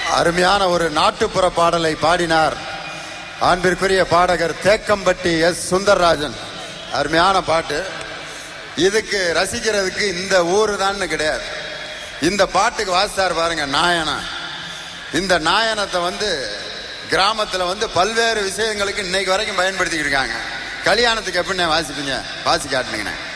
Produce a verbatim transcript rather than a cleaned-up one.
அருமையான ஒரு நாட்டுப்புற பாடலை பாடினார் அன்பிற்குரிய பாடகர் தேக்கம்பட்டி எஸ் சுந்தரராஜன். அருமையான பாட்டு. இதுக்கு ரசிக்கிறதுக்கு இந்த ஊரு தான் கிடையாது. இந்த பாட்டுக்கு வாசித்தார் பாருங்க நாயனா. இந்த நாயனத்தை வந்து கிராமத்துல வந்து பல்வேறு விஷயங்களுக்கு இன்னைக்கு வரைக்கும் பயன்படுத்திக்கிட்டு இருக்காங்க. கல்யாணத்துக்கு எப்படின்னு வாசிப்பீங்க? வாசி காட்டுனீங்கண்ணே.